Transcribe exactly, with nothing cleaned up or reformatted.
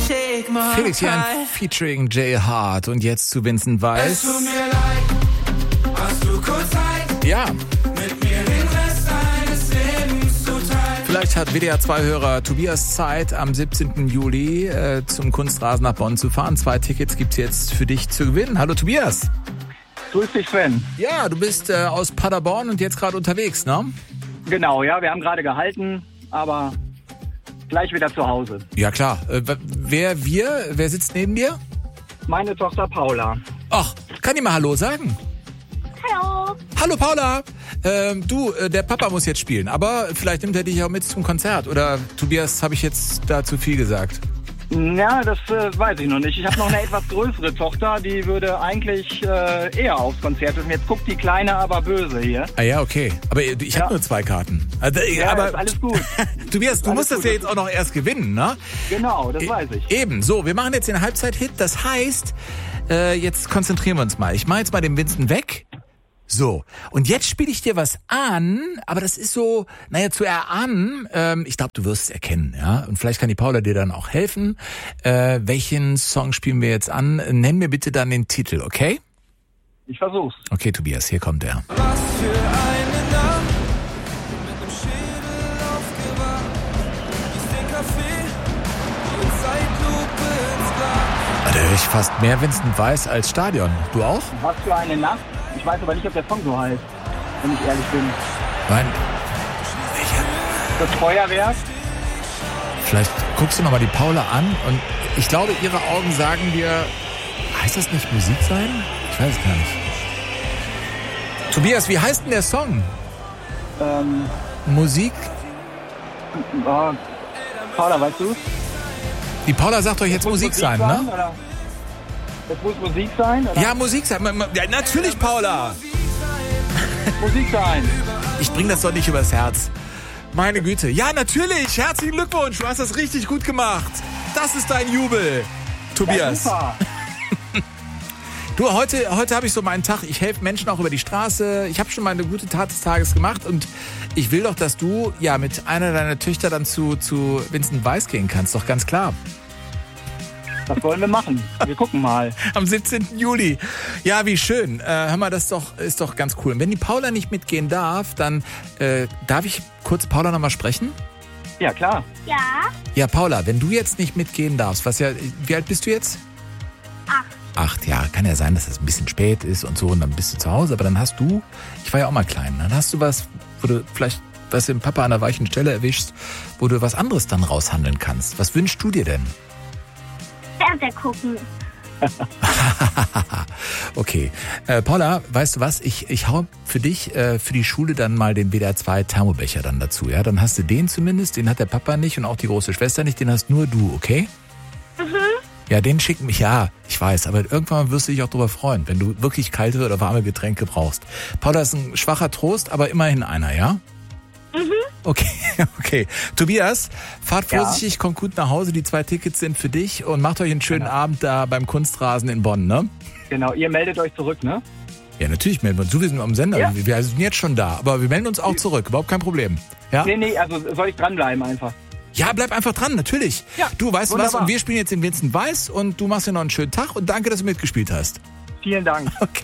Felix Jan featuring Jay Hart und jetzt zu Vincent Weiss. Es tut mir leid, hast du kurz Zeit? Ja. Mit mir den Rest deines Lebens zu teilen. Vielleicht hat W D R zwei Hörer Tobias Zeit, am siebzehnten Juli äh, zum Kunstrasen nach Bonn zu fahren. Zwei Tickets gibt's jetzt für dich zu gewinnen. Hallo Tobias. Grüß dich, Sven. Ja, du bist äh, aus Paderborn und jetzt gerade unterwegs, ne? Genau, ja, wir haben gerade gehalten, aber gleich wieder zu Hause. Ja klar. Äh, wer, wir, wer sitzt neben dir? Meine Tochter Paula. Ach, kann die mal Hallo sagen? Hallo. Hallo Paula. Ähm, du, äh, der Papa muss jetzt spielen, aber vielleicht nimmt er dich auch mit zum Konzert. Oder Tobias, habe ich jetzt da zu viel gesagt? Ja, das äh, weiß ich noch nicht. Ich habe noch eine etwas größere Tochter, die würde eigentlich äh, eher aufs Konzert. Und jetzt guckt die Kleine aber böse hier. Ah ja, okay. Aber ich Ja. habe nur zwei Karten. Also, Ja, aber ist alles gut. Tobias, du Alles musst das gut. ja jetzt auch noch erst gewinnen, ne? Genau, das weiß ich. Eben, so, wir machen jetzt den Halbzeit-Hit. Das heißt, äh, jetzt konzentrieren wir uns mal. Ich mache jetzt mal den Vincent weg. So, und jetzt spiele ich dir was an, aber das ist so, naja, zu erahnen, ähm, ich glaube, du wirst es erkennen, ja. Und vielleicht kann die Paula dir dann auch helfen. Äh, welchen Song spielen wir jetzt an? Nenn mir bitte dann den Titel, okay? Ich versuch's. Okay, Tobias, hier kommt er. Was für eine Nacht, mit nem Schädel aufgewacht. Ich den Kaffee, die Zeitlupe ins Glas. Da höre ich fast mehr Vincent Weiss als Stadion. Du auch? Was für eine Nacht. Ich weiß aber nicht, ob der Song so heißt, wenn ich ehrlich bin. Nein. Das Feuerwerk? Vielleicht guckst du nochmal die Paula an und ich glaube, ihre Augen sagen dir, heißt das nicht Musik sein? Ich weiß es gar nicht. Tobias, wie heißt denn der Song? Ähm, Musik? oh, Paula, weißt du? Die Paula sagt euch jetzt Muss Musik sein, ne? Oder? Das muss Musik sein? Oder? Ja, Musik sein. Ja, natürlich, Paula. Musik sein. Ich bring das doch nicht übers Herz. Meine Güte. Ja, natürlich. Herzlichen Glückwunsch. Du hast das richtig gut gemacht. Das ist dein Jubel, Tobias. Ja, super. Du, heute, heute habe ich so meinen Tag. Ich helfe Menschen auch über die Straße. Ich habe schon mal eine gute Tat des Tages gemacht und ich will doch, dass du ja mit einer deiner Töchter dann zu, zu Vincent Weiss gehen kannst. Doch ganz klar. Das wollen wir machen. Wir gucken mal. Am siebzehnten Juli. Ja, wie schön. Äh, hör mal, das ist doch, ist doch ganz cool. Und wenn die Paula nicht mitgehen darf, dann äh, darf ich kurz Paula nochmal sprechen? Ja, klar. Ja. Ja, Paula, wenn du jetzt nicht mitgehen darfst, was ja, wie alt bist du jetzt? Acht. Acht, ja, kann ja sein, dass es ein bisschen spät ist und so und dann bist du zu Hause, aber dann hast du, ich war ja auch mal klein, dann hast du was, wo du vielleicht was im Papa an der weichen Stelle erwischst, wo du was anderes dann raushandeln kannst. Was wünschst du dir denn? Fernseher gucken. Okay. Äh, Paula, weißt du was? Ich, ich hau für dich, äh, für die Schule dann mal den W D R zwei Thermobecher dann dazu, ja? Dann hast du den zumindest, den hat der Papa nicht und auch die große Schwester nicht, den hast nur du, okay? Mhm. Ja, den schicken mich, ja, ich weiß, aber irgendwann wirst du dich auch darüber freuen, wenn du wirklich kalte oder warme Getränke brauchst. Paula ist ein schwacher Trost, aber immerhin einer, ja? Mhm. Okay, okay. Tobias, fahrt Ja. vorsichtig, kommt gut nach Hause, die zwei Tickets sind für dich und macht euch einen schönen Genau. Abend da beim Kunstrasen in Bonn, ne? Genau, ihr meldet euch zurück, ne? Ja, natürlich melden wir uns. Du, wir sind am Sender, Ja. wir sind jetzt schon da, aber wir melden uns auch zurück, überhaupt kein Problem. Ja? Nee, nee, also soll ich dranbleiben einfach. Ja, bleib einfach dran, natürlich. Ja, Du, weißt du was, wunderbar. und wir spielen jetzt den Vincent Weiss und du machst dir noch einen schönen Tag und danke, dass du mitgespielt hast. Vielen Dank. Okay.